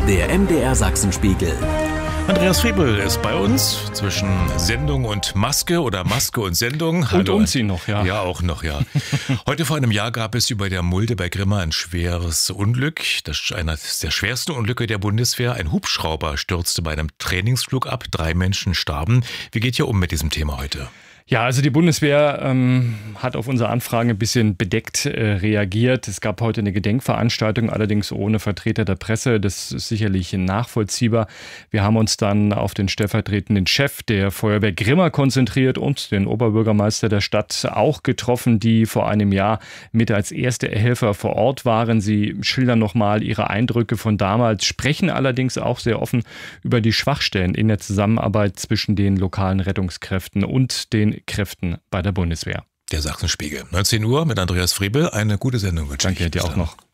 Der MDR Sachsenspiegel. Andreas Friebel ist bei uns zwischen Sendung und Maske oder Maske und Sendung. Hallo. Und Umziehen noch, ja. Ja, auch noch, ja. Heute vor einem Jahr gab es über der Mulde bei Grimma ein schweres Unglück. Das ist einer der schwersten Unglücke der Bundeswehr. Ein Hubschrauber stürzte bei einem Trainingsflug ab. 3 Menschen starben. Wie geht ihr um mit diesem Thema heute? Ja, also die Bundeswehr hat auf unsere Anfragen ein bisschen bedeckt reagiert. Es gab heute eine Gedenkveranstaltung, allerdings ohne Vertreter der Presse. Das ist sicherlich nachvollziehbar. Wir haben uns dann auf den stellvertretenden Chef der Feuerwehr Grimma konzentriert und den Oberbürgermeister der Stadt auch getroffen, die vor einem Jahr mit als erste Helfer vor Ort waren. Sie schildern nochmal ihre Eindrücke von damals, sprechen allerdings auch sehr offen über die Schwachstellen in der Zusammenarbeit zwischen den lokalen Rettungskräften und den Kräften bei der Bundeswehr. Der Sachsenspiegel. 19 Uhr mit Andreas Friebel. Eine gute Sendung wünsche ich. Danke dir auch noch.